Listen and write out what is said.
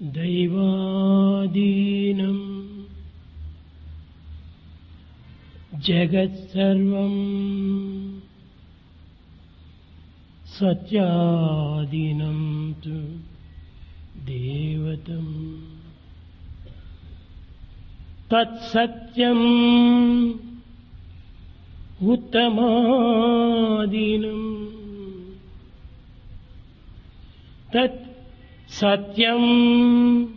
దైవాధీనం జగత్సర్వం సత్యాధీనం తు దేవతం తత్సత్యం ఉత్తమాధీనం తత్ సత్యం